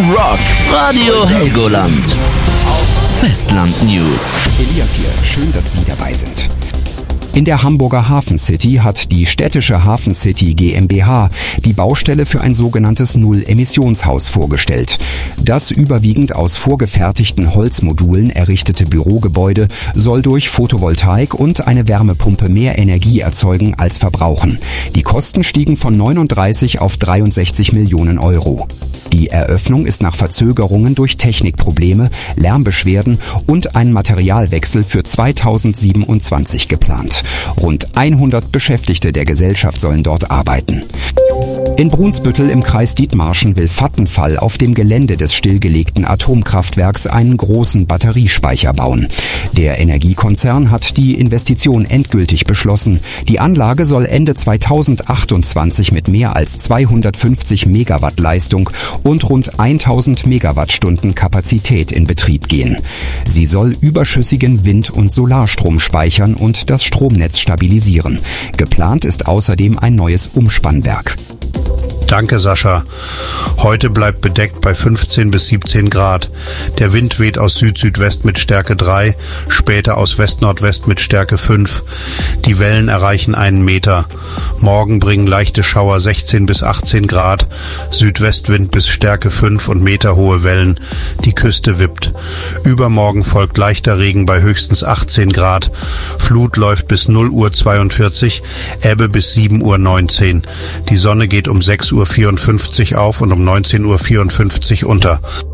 Rock. Radio Helgoland. Festland News. Elias hier, schön, dass Sie dabei sind. In der Hamburger Hafen City hat die städtische Hafen City GmbH die Baustelle für ein sogenanntes Null-Emissionshaus vorgestellt. Das überwiegend aus vorgefertigten Holzmodulen errichtete Bürogebäude soll durch Photovoltaik und eine Wärmepumpe mehr Energie erzeugen als verbrauchen. Die Kosten stiegen von 39 auf 63 Millionen Euro. Die Eröffnung ist nach Verzögerungen durch Technikprobleme, Lärmbeschwerden und einen Materialwechsel für 2027 geplant. Rund 100 Beschäftigte der Gesellschaft sollen dort arbeiten. In Brunsbüttel im Kreis Dithmarschen will Vattenfall auf dem Gelände des stillgelegten Atomkraftwerks einen großen Batteriespeicher bauen. Der Energiekonzern hat die Investition endgültig beschlossen. Die Anlage soll Ende 2028 mit mehr als 250 Megawatt Leistung und rund 1000 Megawattstunden Kapazität in Betrieb gehen. Sie soll überschüssigen Wind- und Solarstrom speichern und das Stromnetz stabilisieren. Geplant ist außerdem ein neues Umspannwerk. Danke, Sascha. Heute bleibt bedeckt bei 15 bis 17 Grad. Der Wind weht aus Süd-Südwest mit Stärke 3, später aus West-Nordwest mit Stärke 5. Die Wellen erreichen 1 Meter. Morgen bringen leichte Schauer 16 bis 18 Grad, Südwestwind bis Stärke 5 und meterhohe Wellen. Die Küste wippt. Übermorgen folgt leichter Regen bei höchstens 18 Grad. Flut läuft bis 0:42 Uhr, Ebbe bis 7:19 Uhr. Die Sonne geht um 6:54 Uhr auf und um 19:54 Uhr unter.